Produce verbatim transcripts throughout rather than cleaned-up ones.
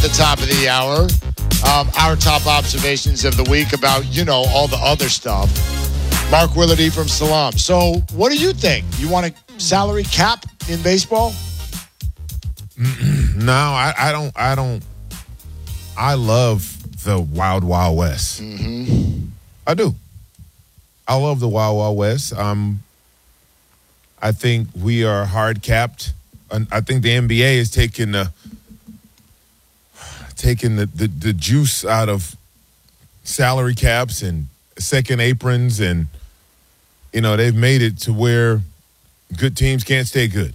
the top of the hour. Um, our top observations of the week about, you know, all the other stuff. Mark Willardy from Salam. So what do you think? You want a salary cap in baseball? No, I, I don't. I don't. I love the Wild Wild West. Mm-hmm. I do. I love the Wild Wild West. Um, I think we are hard capped. I think the N B A is taking the taking the, the, the juice out of salary caps and second aprons, and you know they've made it to where good teams can't stay good.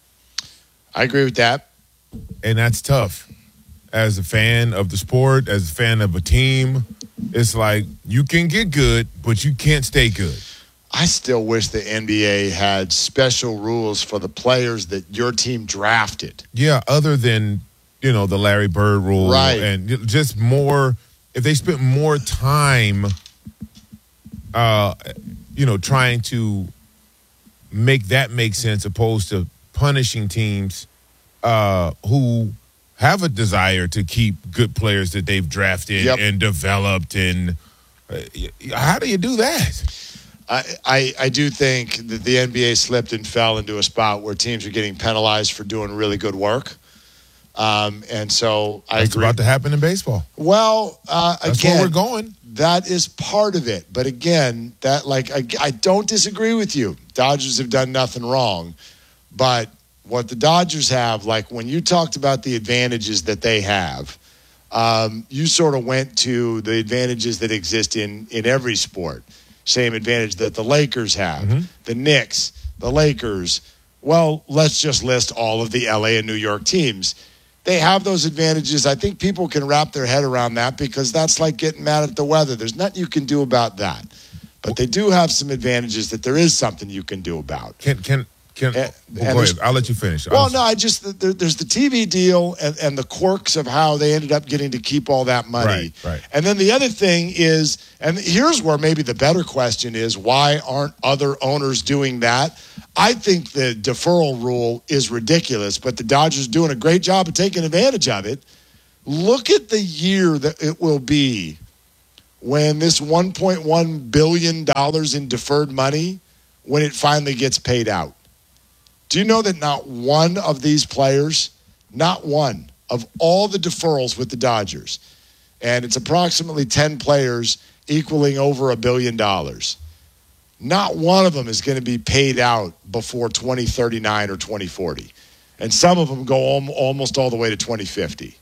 I agree with that, and that's tough. As a fan of the sport, as a fan of a team, it's like you can get good, but you can't stay good. I still wish the N B A had special rules for the players that your team drafted. Yeah, other than, you know, the Larry Bird rule. Right. And just more, if they spent more time, uh, you know, trying to make that make sense opposed to punishing teams uh, who have a desire to keep good players that they've drafted yep. and developed. And uh, how do you do that? I, I, I do think that the N B A slipped and fell into a spot where teams are getting penalized for doing really good work. Um, and so I That's agree. about to happen in baseball. Well, uh, That's again, where we're going. That is part of it. But again, that like I, I don't disagree with you. Dodgers have done nothing wrong. But what the Dodgers have, like when you talked about the advantages that they have, um, you sort of went to the advantages that exist in, in every sport. Same advantage that the Lakers have, mm-hmm. the Knicks, the Lakers. Well, let's just list all of the L A and New York teams. They have those advantages. I think people can wrap their head around that because that's like getting mad at the weather. There's nothing you can do about that. But they do have some advantages that there is something you can do about. Can can can? And, well, and go ahead. I'll let you finish. Well, I'll, no, I just there, there's the T V deal and, and the quirks of how they ended up getting to keep all that money. Right, right. And then the other thing is, and here's where maybe the better question is, why aren't other owners doing that? I think the deferral rule is ridiculous, but the Dodgers are doing a great job of taking advantage of it. Look at the year that it will be when this one point one billion dollars in deferred money, when it finally gets paid out. Do you know that not one of these players, not one of all the deferrals with the Dodgers, and it's approximately ten players equaling over a billion dollars, not one of them is going to be paid out before twenty thirty-nine or twenty forty. And some of them go almost all the way to twenty fifty.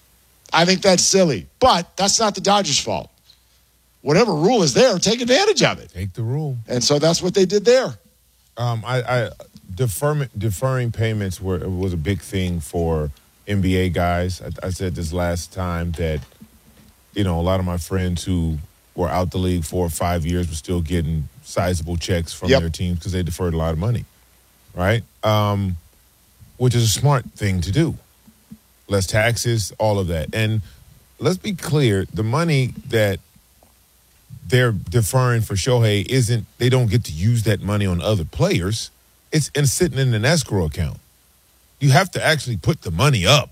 I think that's silly, but that's not the Dodgers' fault. Whatever rule is there, take advantage of it. Take the rule. And so that's what they did there. Um, I, I defer, deferring payments were was a big thing for N B A guys. I, I said this last time that, you know, a lot of my friends who were out the league four or five years were still getting sizable checks from yep. their teams because they deferred a lot of money, right? Um, which is a smart thing to do. Less taxes, all of that. And let's be clear, the money that they're deferring for Shohei isn't, they don't get to use that money on other players. It's in, sitting in an escrow account. You have to actually put the money up,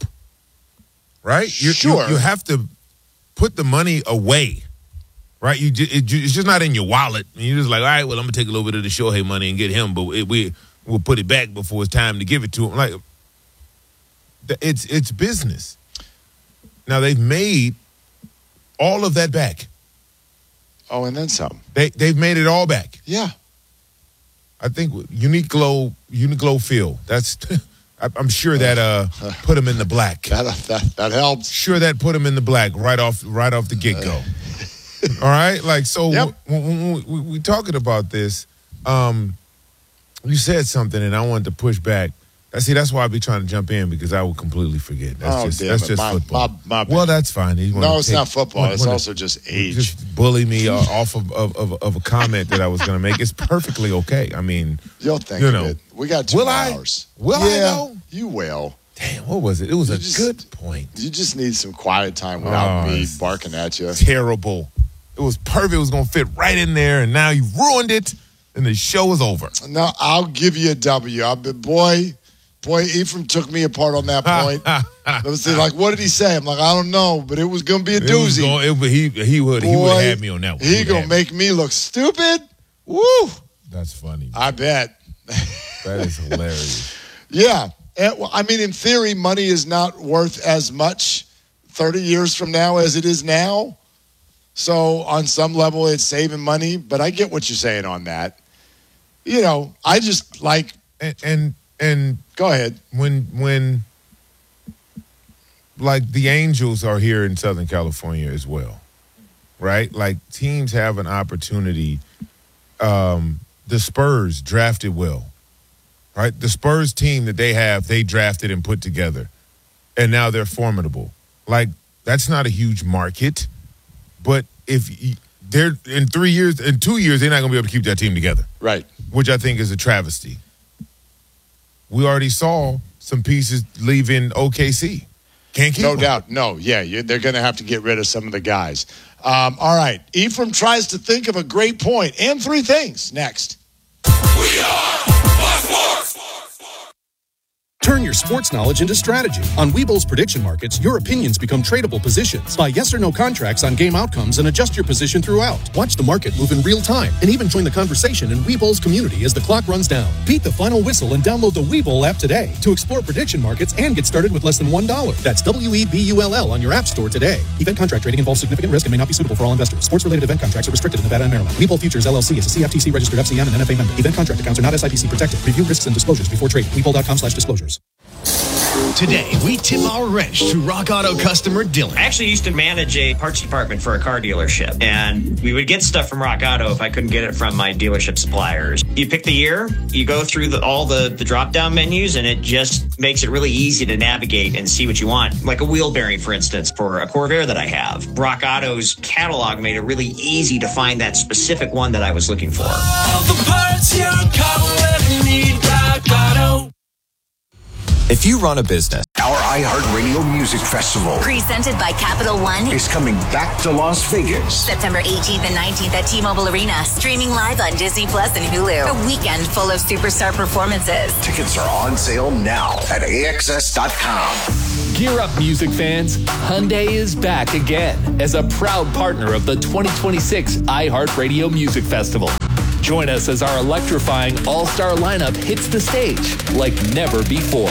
right? You, sure. You, you have to put the money away, right? You, it, It's just not in your wallet. And you're just like, all right, well, I'm going to take a little bit of the Shohei money and get him, but it, we, we'll put it back before it's time to give it to him. Like, it's it's business. Now, they've made all of that back. Oh, and then some. They they've made it all back. Yeah, I think Uniqlo Uniqlo Field. That's I'm sure that uh put them in the black. That that that helps. Sure, that put them in the black right off right off the get go. All right, like so. Yep. When, when we, we talking about this, um, you said something, and I wanted to push back. I see. That's why I be trying to jump in because I will completely forget. That's oh, just damn that's it. just my, football. My, my well, that's fine. No, it's take, not football. Want, it's want also just age. Just bully me uh, off of, of, of, of a comment that I was going to make. It's perfectly okay. I mean, you'll think you of know, it. We got two will hours. I? Will yeah, I know? You will. Damn, what was it? It was you a just, good point. You just need some quiet time without oh, me barking at you. Terrible. It was perfect. It was going to fit right in there, and now you ruined it, and the show is over. No, I'll give you a W. I've been, boy, boy, Ephraim took me apart on that point. Let me see, like, what did he say? I'm like, I don't know, but it was going to be a It was doozy. Going, it, he he would he would have had me on that one. He, he going to make me look stupid? Woo! That's funny. I bet. That is hilarious. Yeah. And, well, I mean, in theory, money is not worth as much thirty years from now as it is now. So on some level, it's saving money. But I get what you're saying on that. You know, I just like. And and, and go ahead. When when like the Angels are here in Southern California as well, right? Like teams have an opportunity. Um, the Spurs drafted well, right? The Spurs team that they have, they drafted and put together, and now they're formidable. Like that's not a huge market, but if they're in three years, in two years, they're not going to be able to keep that team together, right? Which I think is a travesty. We already saw some pieces leaving O K C. Can't keep No them. doubt. No, yeah, you, they're going to have to get rid of some of the guys. Um, all right. Ephraim tries to think of a great point and three things. Next. We are Fox Sports. Turn your sports knowledge into strategy. On Weeble's prediction markets, your opinions become tradable positions. Buy yes or no contracts on game outcomes and adjust your position throughout. Watch the market move in real time and even join the conversation in Weeble's community as the clock runs down. Beat the final whistle and download the Weeble app today to explore prediction markets and get started with less than one dollar. That's W E B U L L on your app store today. Event contract trading involves significant risk and may not be suitable for all investors. Sports-related event contracts are restricted in Nevada and Maryland. Weeble Futures L L C is a C F T C registered F C M and N F A member. Event contract accounts are not S I P C protected. Review risks and disclosures before trading. Weeble.com slash disclosures. Today, we tip our wrench to Rock Auto customer Dylan. I actually used to manage a parts department for a car dealership, and we would get stuff from Rock Auto if I couldn't get it from my dealership suppliers. You pick the year, you go through the, all the, the drop-down menus, and it just makes it really easy to navigate and see what you want. Like a wheel bearing, for instance, for a Corvair that I have. Rock Auto's catalog made it really easy to find that specific one that I was looking for. All the parts your car will ever need, Rock Auto. If you run a business, our iHeartRadio Music Festival, presented by Capital One, is coming back to Las Vegas. September eighteenth and nineteenth at T-Mobile Arena, streaming live on Disney Plus and Hulu. A weekend full of superstar performances. Tickets are on sale now at A X S dot com. Gear up, music fans. Hyundai is back again as a proud partner of the twenty twenty-six iHeartRadio Music Festival. Join us as our electrifying all-star lineup hits the stage like never before.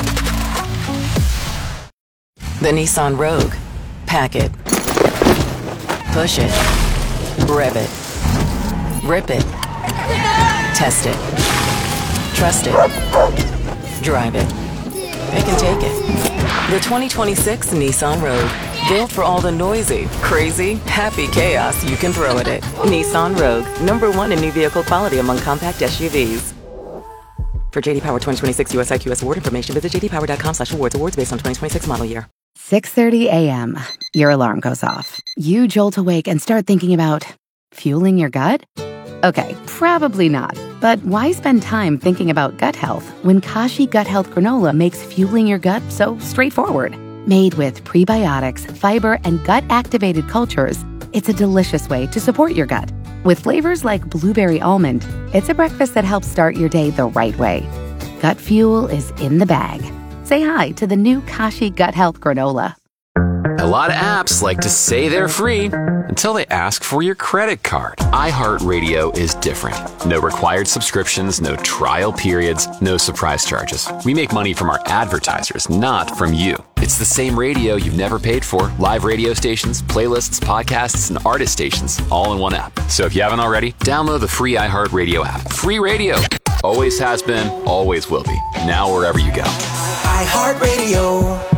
The Nissan Rogue. Pack it. Push it. Rev it. Rip it. Test it. Trust it. Drive it. Pick and take it. The twenty twenty-six Nissan Rogue. Built for all the noisy, crazy, happy chaos you can throw at it. Nissan Rogue. Number one in new vehicle quality among compact S U Vs. For J D Power twenty twenty-six U S I Q S award information, visit j d power dot com slash awards. Awards based on twenty twenty-six model year. six thirty a.m. Your alarm goes off. You jolt awake and start thinking about fueling your gut? Okay, probably not. But why spend time thinking about gut health when Kashi Gut Health Granola makes fueling your gut so straightforward? Made with prebiotics, fiber, and gut-activated cultures, it's a delicious way to support your gut. With flavors like blueberry almond, it's a breakfast that helps start your day the right way. Gut fuel is in the bag. Say hi to the new Kashi Gut Health Granola. A lot of apps like to say they're free until they ask for your credit card. iHeartRadio is different. No required subscriptions, no trial periods, no surprise charges. We make money from our advertisers, not from you. It's the same radio you've never paid for. Live radio stations, playlists, podcasts, and artist stations, all in one app. So if you haven't already, download the free iHeartRadio app. Free radio. Always has been, always will be. Now wherever you go. iHeartRadio.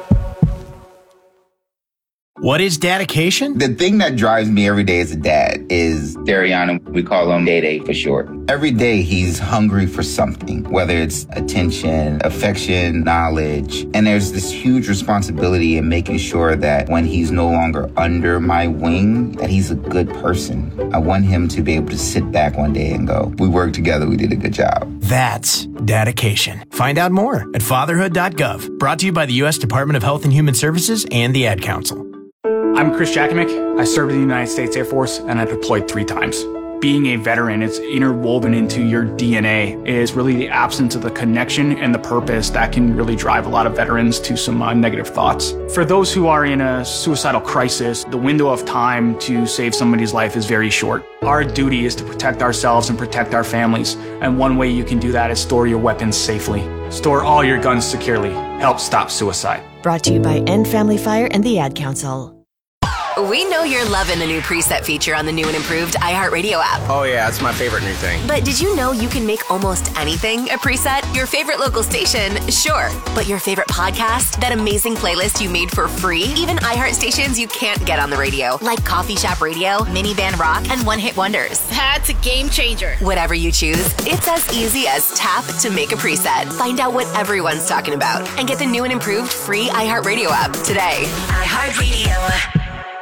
What is dedication? The thing that drives me every day as a dad is Dariana. We call him Day Day for short. Every day he's hungry for something, whether it's attention, affection, knowledge. And there's this huge responsibility in making sure that when he's no longer under my wing, that he's a good person. I want him to be able to sit back one day and go, we worked together, we did a good job. That's dedication. Find out more at fatherhood dot gov. Brought to you by the U S Department of Health and Human Services and the Ad Council. I'm Chris Jakimick. I served in the United States Air Force, and I deployed three times. being a veteran, it's interwoven into your D N A, is really the absence of the connection and the purpose that can really drive a lot of veterans to some uh, negative thoughts. For those who are in a suicidal crisis, the window of time to save somebody's life is very short. Our duty is to protect ourselves and protect our families, and one way you can do that is store your weapons safely. Store all your guns securely. Help stop suicide. Brought to you by End Family Fire and the Ad Council. We know you're loving the new preset feature on the new and improved iHeartRadio app. Oh yeah, that's my favorite new thing. But did you know you can make almost anything a preset? Your favorite local station, sure. But your favorite podcast? That amazing playlist you made for free? Even iHeart stations you can't get on the radio, like Coffee Shop Radio, Minivan Rock, and One Hit Wonders. That's a game changer. Whatever you choose, it's as easy as tap to make a preset. Find out what everyone's talking about and get the new and improved free iHeartRadio app today. iHeartRadio.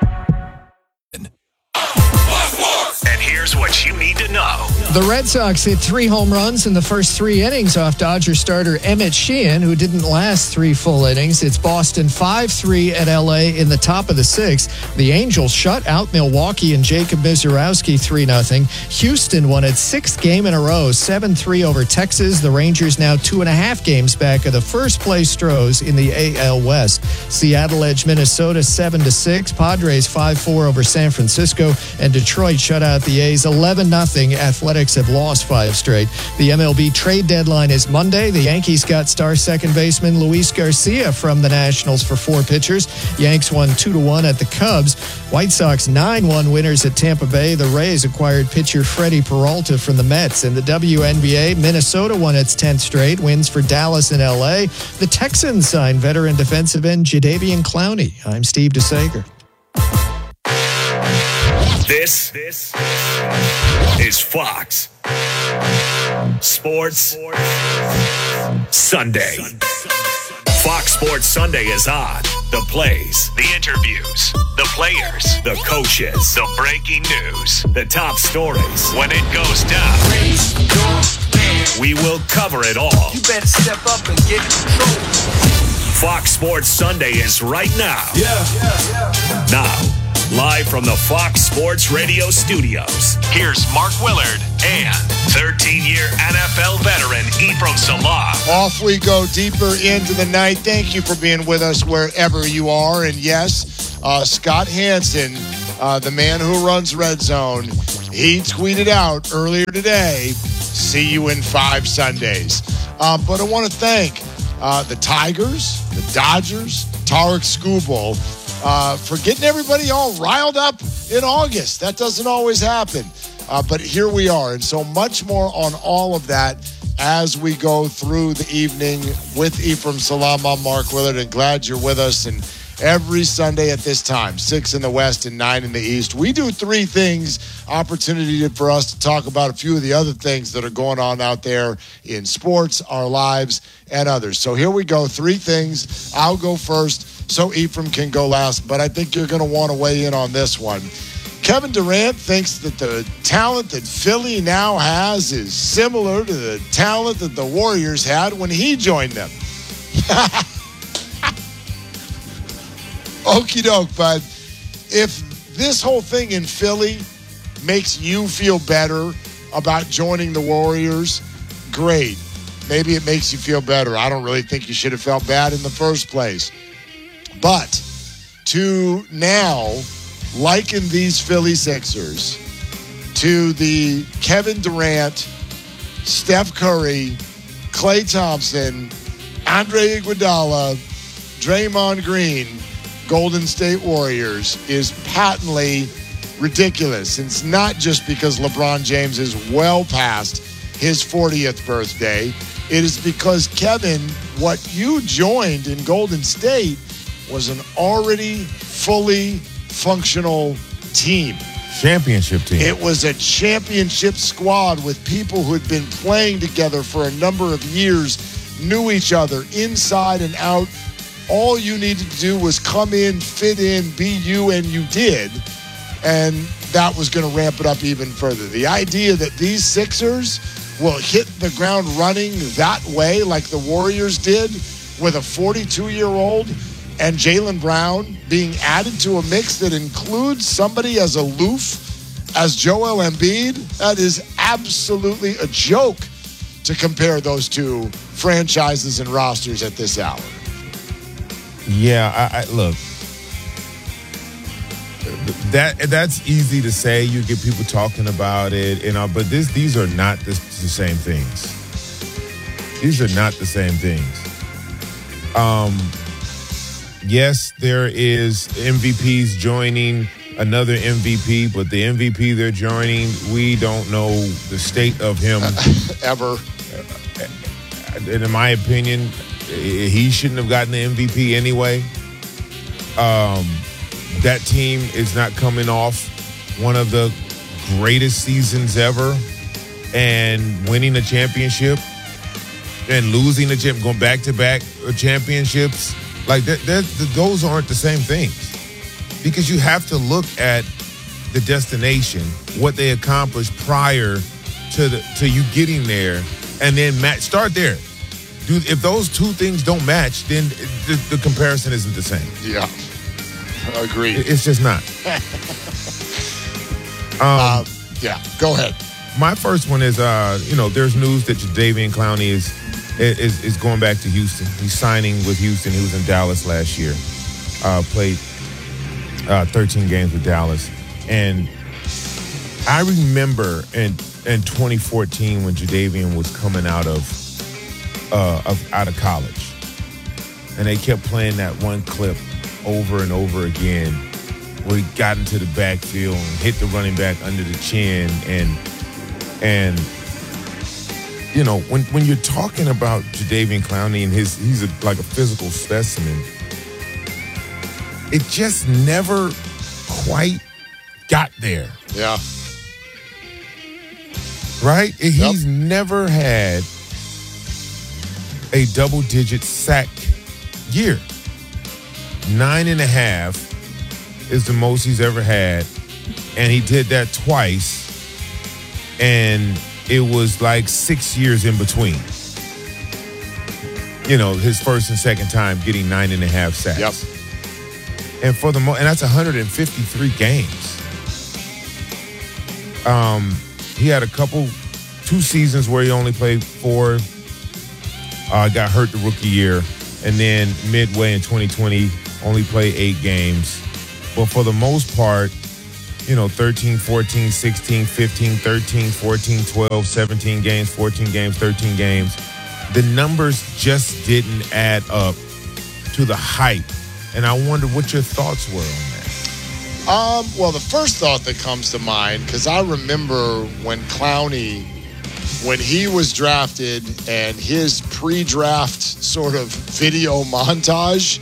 And here's what you need to know. The Red Sox hit three home runs in the first three innings off Dodger starter Emmett Sheehan, who didn't last three full innings. It's Boston five three at L A in the top of the sixth. The Angels shut out Milwaukee and Jacob Mizorowski three nothing. Houston won its sixth game in a row, seven three over Texas. The Rangers now two and a half games back of the first-place Stros in the A L West. Seattle edged Minnesota seven to six. Padres five four over San Francisco. And Detroit shut out the A's eleven nothing. Athletics have lost five straight. The M L B trade deadline is Monday. The Yankees got star second baseman Luis Garcia from the Nationals for four pitchers. Yanks won two to one at the Cubs. White Sox nine one winners at Tampa Bay. The Rays acquired pitcher Freddie Peralta from the Mets. In the W N B A, Minnesota won its tenth straight. Wins for Dallas and L A. The Texans signed veteran defensive end Jadeveon Clowney. I'm Steve DeSager. This, this is Fox Sports Sunday. Fox Sports Sunday is on. The plays, the interviews, the players, the coaches, the breaking news, the top stories. When it goes down, we will cover it all. You better step up and get control. Fox Sports Sunday is right now. Yeah. yeah, yeah. Now. Live from the Fox Sports Radio studios, here's Mark Willard and thirteen-year N F L veteran Ephraim Salah. Off we go deeper into the night. Thank you for being with us wherever you are. And yes, uh, Scott Hansen, uh, the man who runs Red Zone, he tweeted out earlier today, see you in five Sundays. Uh, but I want to thank uh, the Tigers, the Dodgers, Tarek Skubal, Uh, for getting everybody all riled up in August. That doesn't always happen. Uh, but here we are. And so much more on all of that as we go through the evening with Ephraim Salam. I'm Mark Willard, and glad you're with us. And every Sunday at this time, six in the West and nine in the East, we do three things. Opportunity for us to talk about a few of the other things that are going on out there in sports, our lives, and others. So here we go. Three things. I'll go first, so Ephraim can go last, but I think you're going to want to weigh in on this one. Kevin Durant thinks that the talent that Philly now has is similar to the talent that the Warriors had when he joined them. Okie doke, bud. If this whole thing in Philly makes you feel better about joining the Warriors, great. Maybe it makes you feel better. I don't really think you should have felt bad in the first place. But to now liken these Philly Sixers to the Kevin Durant, Steph Curry, Klay Thompson, Andre Iguodala, Draymond Green, Golden State Warriors is patently ridiculous. It's not just because LeBron James is well past his fortieth birthday. It is because, Kevin, what you joined in Golden State was an already fully functional team. Championship team. It was a championship squad with people who had been playing together for a number of years, knew each other inside and out. All you needed to do was come in, fit in, be you, and you did. And that was going to ramp it up even further. The idea that these Sixers will hit the ground running that way like the Warriors did with a forty-two-year-old and Jaylen Brown being added to a mix that includes somebody as aloof as Joel Embiid, that is absolutely a joke to compare those two franchises and rosters at this hour. Yeah, I, I look. That that's easy to say. You get people talking about it, you know, but this these are not the, the same things. These are not the same things. Um, yes, there is M V Ps joining another M V P, but the M V P they're joining, we don't know the state of him ever. And in my opinion, he shouldn't have gotten the M V P anyway. Um, that team is not coming off one of the greatest seasons ever and winning a championship and losing a champ, going back to back championships. Like that, that, those aren't the same things, because you have to look at the destination, what they accomplished prior to the to you getting there, and then match. Start there. Do if those two things don't match, then the, the comparison isn't the same. Yeah, agreed. It's just not. um, uh, yeah, go ahead. My first one is, uh, you know, there's news that Jadeveon Clowney is, is is going back to Houston. He's signing with Houston. He was in Dallas last year. Uh, played uh, thirteen games with Dallas, and I remember in in twenty fourteen when Jadeveon was coming out of. Uh, of out of college, and they kept playing that one clip over and over again where he got into the backfield and hit the running back under the chin, and and you know when when you're talking about Jadeveon Clowney and his he's a, like a physical specimen, it just never quite got there. Yeah, right. He's yep. never had a double-digit sack year. Nine and a half is the most he's ever had, and he did that twice, and it was like six years in between. You know, his first and second time getting nine and a half sacks. Yep. And for the mo- and that's one hundred fifty-three games. Um, he had a couple, two seasons where he only played four. Uh, got hurt the rookie year, and then midway in twenty twenty, only played eight games. But for the most part, you know, thirteen, fourteen, sixteen, fifteen, thirteen, fourteen, twelve, seventeen games, fourteen games, thirteen games. The numbers just didn't add up to the hype. And I wonder what your thoughts were on that. Um, well, the first thought that comes to mind, because I remember when Clowney, when he was drafted and his pre-draft sort of video montage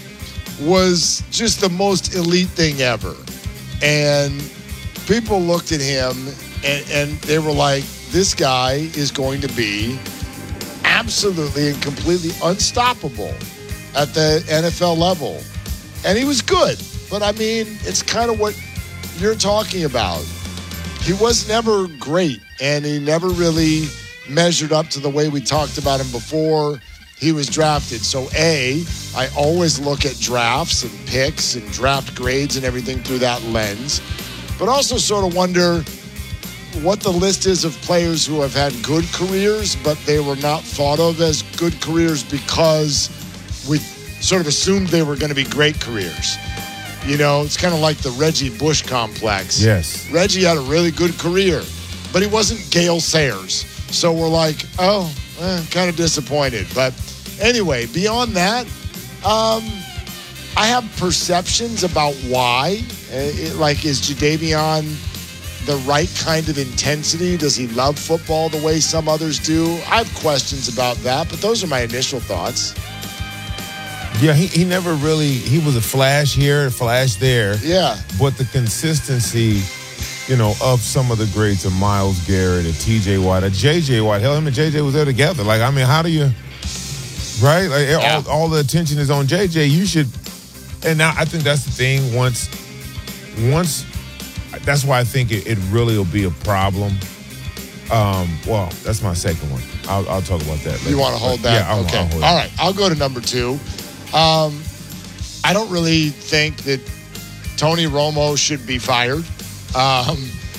was just the most elite thing ever. And people looked at him and, and they were like, this guy is going to be absolutely and completely unstoppable at the N F L level. And he was good. But, I mean, it's kind of what you're talking about. He was never great, and he never really measured up to the way we talked about him before he was drafted. So, A, I always look at drafts and picks and draft grades and everything through that lens, but also sort of wonder what the list is of players who have had good careers, but they were not thought of as good careers because we sort of assumed they were going to be great careers. You know, it's kind of like the Reggie Bush complex. Yes. Reggie had a really good career, but he wasn't Gale Sayers. So we're like, oh, eh, kind of disappointed. But anyway, beyond that, um, I have perceptions about why. Uh, it, like, is Jadeveon the right kind of intensity? Does he love football the way some others do? I have questions about that, but those are my initial thoughts. Yeah, he, he never really, he was a flash here, a flash there. Yeah. But the consistency, you know, of some of the greats, of Myles Garrett, of T J Watt, of J J Watt, hell, him and J J was there together. Like, I mean, how do you, right? Like, yeah. all, all the attention is on J J. You should, and now I think that's the thing. Once, once, that's why I think it, it really will be a problem. Um, well, that's my second one. I'll, I'll talk about that later. You want to hold that? Yeah, I'll, okay. I'll hold all it. right, I'll go to number two. Um, I don't really think that Tony Romo should be fired. Um,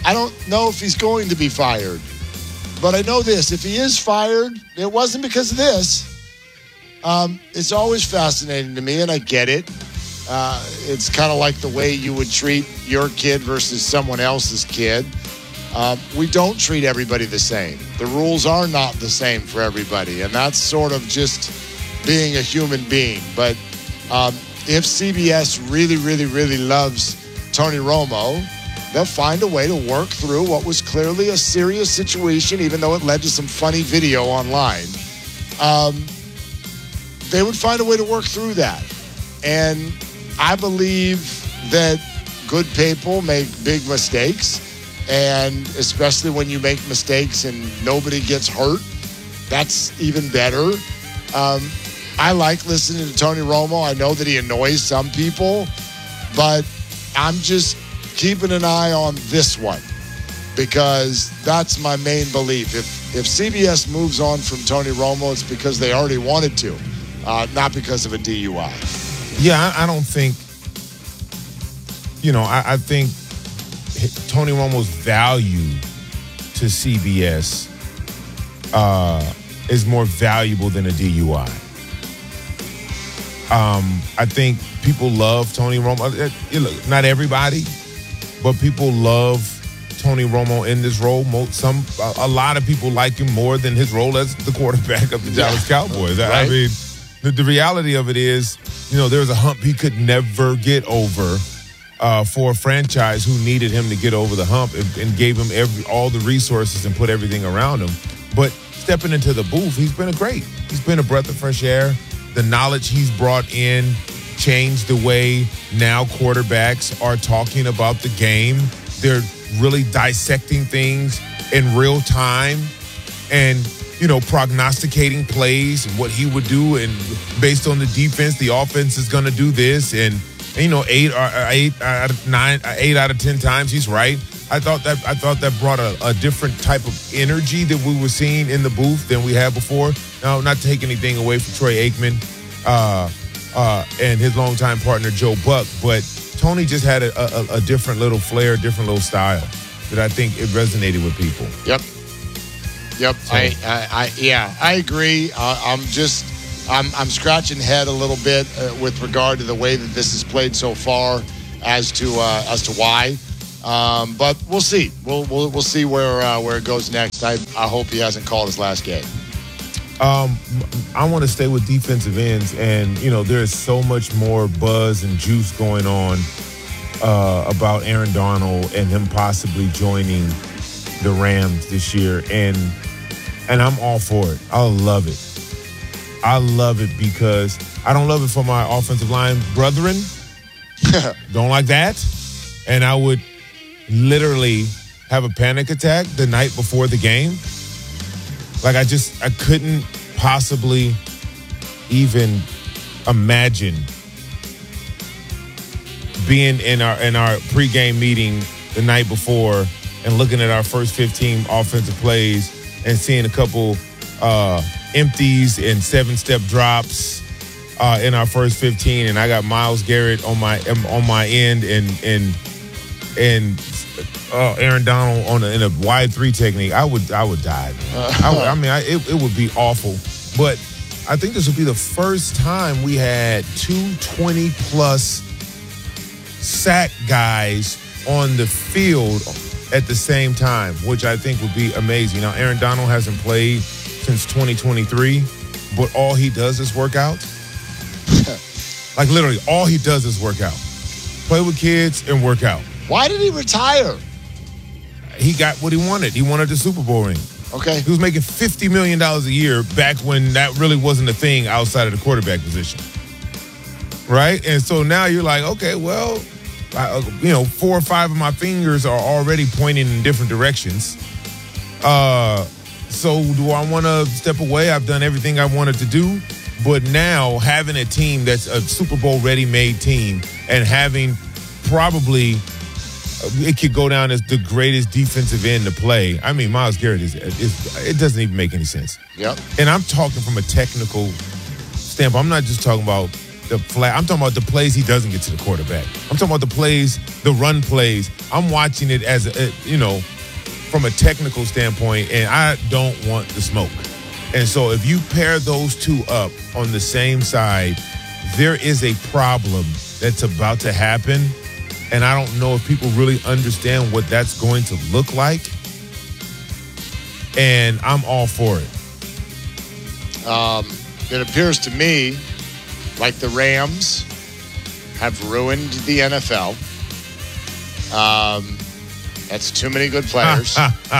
I don't know if he's going to be fired. But I know this. If he is fired, it wasn't because of this. Um, it's always fascinating to me, and I get it. Uh, it's kind of like the way you would treat your kid versus someone else's kid. Um, we don't treat everybody the same. The rules are not the same for everybody, and that's sort of just being a human being. But um, if C B S really, really, really loves Tony Romo, they'll find a way to work through what was clearly a serious situation, even though it led to some funny video online. Um, they would find a way to work through that. And I believe that good people make big mistakes. And especially when you make mistakes and nobody gets hurt, that's even better. Um, I like listening to Tony Romo. I know that he annoys some people, but I'm just keeping an eye on this one because that's my main belief. If if C B S moves on from Tony Romo, it's because they already wanted to, uh, not because of a D U I. Yeah, I, I don't think, you know, I, I think Tony Romo's value to C B S uh, is more valuable than a D U I. Um, I think people love Tony Romo. Look, not everybody, but people love Tony Romo in this role. Some, a lot of people like him more than his role as the quarterback of the yeah. Dallas Cowboys. Right. I mean, the, the reality of it is, you know, there was a hump he could never get over uh, for a franchise who needed him to get over the hump and, and gave him every all the resources and put everything around him. But stepping into the booth, he's been a great. He's been a breath of fresh air. The knowledge he's brought in changed the way now quarterbacks are talking about the game. They're really dissecting things in real time and, you know, prognosticating plays and what he would do. And based on the defense, the offense is going to do this. And, and, you know, eight, uh, eight out of nine, eight out of ten times he's right. I thought that I thought that brought a, a different type of energy that we were seeing in the booth than we had before. Now, not to take anything away from Troy Aikman uh, uh, and his longtime partner Joe Buck, but Tony just had a, a, a different little flair, different little style that I think it resonated with people. Yep. Yep. So. I, I, I, yeah, I agree. Uh, I'm just, I'm, I'm scratching head a little bit uh, with regard to the way that this is played so far, as to uh, as to why. Um, but we'll see. We'll we'll, we'll see where uh, where it goes next. I I hope he hasn't called his last game. Um, I want to stay with defensive ends, and you know there's so much more buzz and juice going on uh, about Aaron Donald and him possibly joining the Rams this year, and and I'm all for it. I love it. I love it because I don't love it for my offensive line brethren. Don't like that, and I would literally have a panic attack the night before the game. Like I just, I couldn't possibly even imagine being in our in our pregame meeting the night before and looking at our first fifteen offensive plays and seeing a couple uh, empties and seven-step drops uh, in our first fifteen, and I got Myles Garrett on my on my end and and and. Uh, Aaron Donald on a, in a wide three technique, I would I would die. Uh, I, would, I mean, I, it, it would be awful. But I think this would be the first time we had two twenty-plus sack guys on the field at the same time, which I think would be amazing. Now, Aaron Donald hasn't played since twenty twenty-three, but all he does is work out. Like, literally, all he does is work out. Play with kids and work out. Why did he retire? He got what he wanted. He wanted the Super Bowl ring. Okay. He was making fifty million dollars a year back when that really wasn't a thing outside of the quarterback position. Right? And so now you're like, okay, well, I, you know, four or five of my fingers are already pointing in different directions. Uh, so do I want to step away? I've done everything I wanted to do. But now having a team that's a Super Bowl ready-made team and having probably it could go down as the greatest defensive end to play. I mean, Myles Garrett is, is it doesn't even make any sense. Yep. And I'm talking from a technical standpoint. I'm not just talking about the flat. I'm talking about the plays he doesn't get to the quarterback. I'm talking about the plays, the run plays. I'm watching it as a, you know, from a technical standpoint, and I don't want the smoke. And so if you pair those two up on the same side, there is a problem that's about to happen. And I don't know if people really understand what that's going to look like. And I'm all for it. Um, it appears to me like the Rams have ruined the N F L. Um, that's too many good players.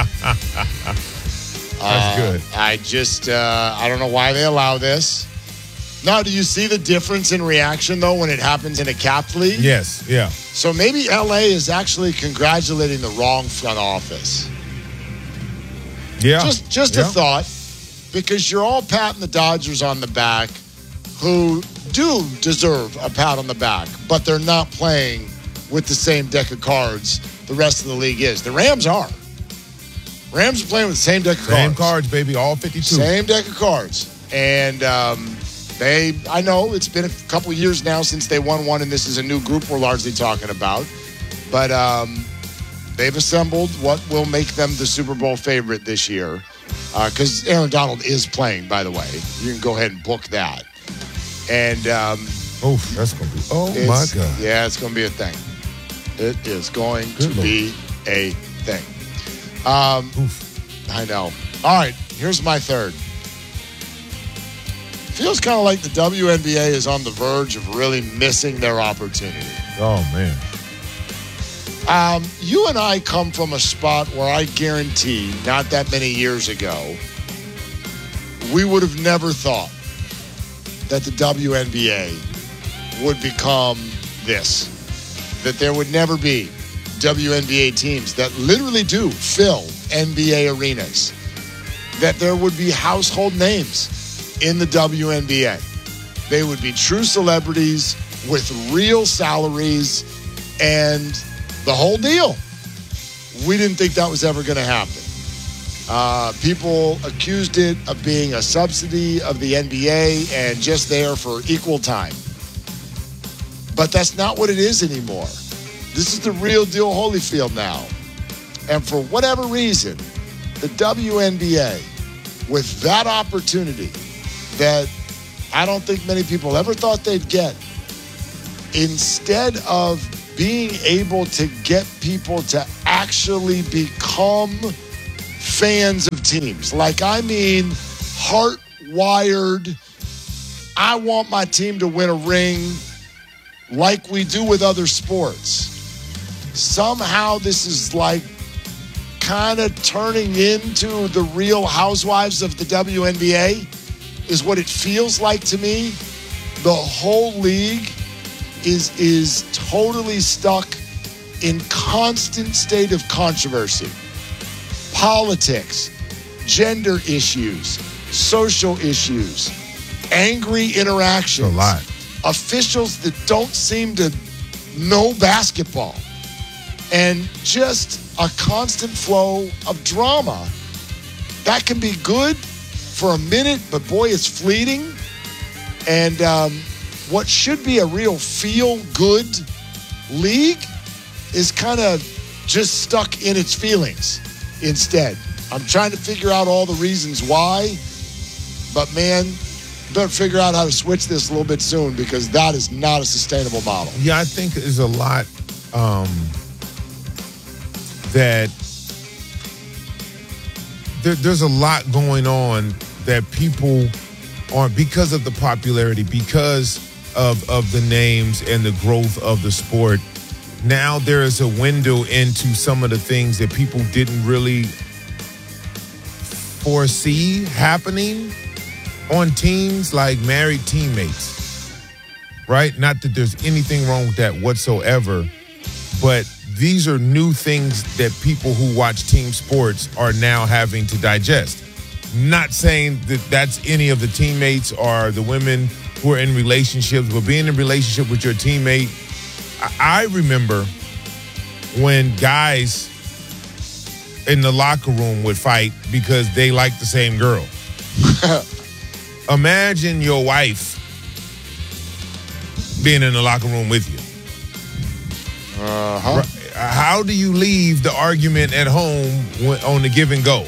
That's good. Uh, I just, uh, I don't know why they allow this. Now, do you see the difference in reaction, though, when it happens in a capped league? Yes, yeah. So maybe L A is actually congratulating the wrong front office. Yeah. Just, just yeah. a thought, because you're all patting the Dodgers on the back, who do deserve a pat on the back, but they're not playing with the same deck of cards the rest of the league is. The Rams are. Rams are playing with the same deck of cards. Same cards, baby, all fifty-two. Same deck of cards. And um, they, I know it's been a couple of years now since they won one, and this is a new group we're largely talking about. But um, they've assembled what will make them the Super Bowl favorite this year. Because uh, Aaron Donald is playing, by the way. You can go ahead and book that. And um, oh, that's going to be, oh my God. Yeah, it's going to be a thing. It is going Good to Lord. be a thing. Um, I know. All right, here's my third. Feels kind of like the W N B A is on the verge of really missing their opportunity. Oh, man. Um, you and I come from a spot where I guarantee not that many years ago, we would have never thought that the W N B A would become this. That there would never be W N B A teams that literally do fill N B A arenas. That there would be household names in the W N B A. They would be true celebrities with real salaries and the whole deal. We didn't think that was ever going to happen. Uh, people accused it of being a subsidy of the N B A and just there for equal time. But that's not what it is anymore. This is the real deal Holyfield now. And for whatever reason, the W N B A, with that opportunity that I don't think many people ever thought they'd get, instead of being able to get people to actually become fans of teams, like I mean heart-wired, I want my team to win a ring like we do with other sports. Somehow this is like kind of turning into the Real Housewives of the W N B A is what it feels like to me. The whole league is is totally stuck in constant state of controversy. Politics, gender issues, social issues, angry interactions. A lot. Officials that don't seem to know basketball. And just a constant flow of drama. That can be good for a minute, but boy, it's fleeting. And um, what should be a real feel-good league is kind of just stuck in its feelings instead. I'm trying to figure out all the reasons why, but man, better figure out how to switch this a little bit soon because that is not a sustainable model. Yeah, I think there's a lot um, that there, there's a lot going on that people aren't, because of the popularity, because of of the names and the growth of the sport. Now there is a window into some of the things that people didn't really foresee happening on teams, like married teammates, right? Not that there's anything wrong with that whatsoever, but these are new things that people who watch team sports are now having to digest. Not saying that that's any of the teammates or the women who are in relationships, but being in a relationship with your teammate. I, I remember when guys in the locker room would fight because they liked the same girl. Imagine your wife being in the locker room with you. Uh-huh. How do you leave the argument at home when, on the give and go?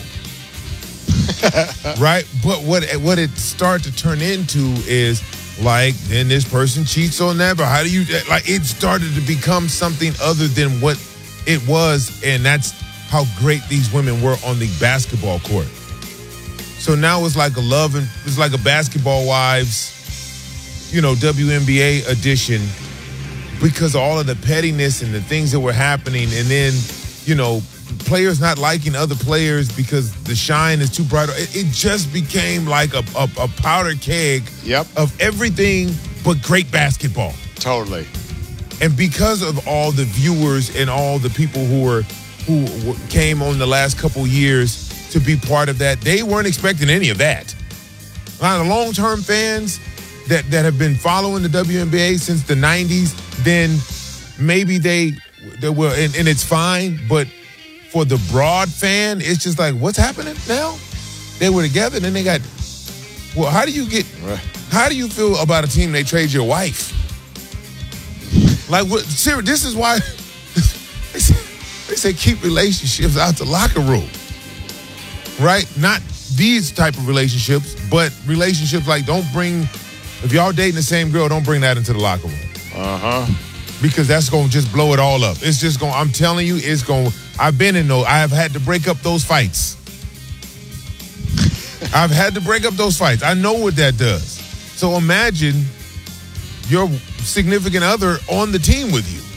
Right? But what what it started to turn into is like, then this person cheats on that, but how do you, like, it started to become something other than what it was, and that's how great these women were on the basketball court. So now it's like a love, and it's like a Basketball Wives, you know, W N B A edition, because of all of the pettiness and the things that were happening, and then, you know, players not liking other players because the shine is too bright. It, it just became like a, a, a powder keg yep. of everything but great basketball. Totally. And because of all the viewers and all the people who were who came on the last couple years to be part of that, they weren't expecting any of that. Now, the long-term fans that, that have been following the W N B A since the nineties, then maybe they, they will, and, and it's fine, but for the broad fan, it's just like, what's happening now? They were together, and then they got, well, how do you get, how do you feel about a team they trade your wife? Like, what? Seriously, this is why they say, they say keep relationships out the locker room, right? Not these type of relationships, but relationships like, don't bring, if y'all dating the same girl, don't bring that into the locker room. Uh-huh. Because that's going to just blow it all up. It's just going, I'm telling you, it's going, I've been in those, I have had to break up those fights. I've had to break up those fights. I know what that does. So imagine your significant other on the team with you,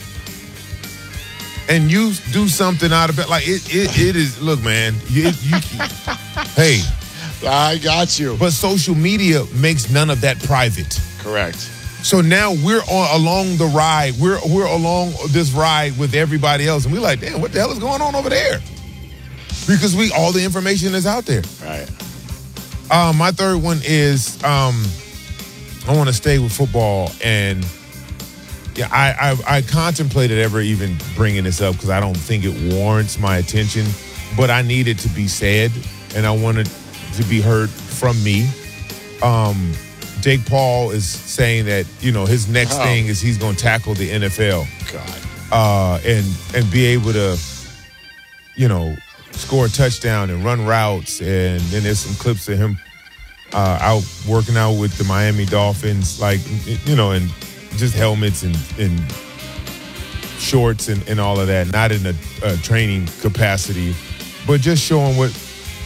and you do something out of it. Like, it, it, it is, look, man, you, you, hey. I got you. But social media makes none of that private. Correct. So now we're on, along the ride. We're we're along this ride with everybody else, and we're like, damn, what the hell is going on over there? Because we all the information is out there. Right. Um, my third one is um, I want to stay with football, and yeah, I, I I contemplated ever even bringing this up because I don't think it warrants my attention, but I need it to be said, and I want it to be heard from me. Um. Jake Paul is saying that, you know, his next oh. thing is he's going to tackle the N F L. God. Uh, and and be able to, you know, score a touchdown and run routes. And then there's some clips of him uh, out working out with the Miami Dolphins, like, you know, and just helmets and, and shorts and, and all of that. Not in a, a training capacity, but just showing what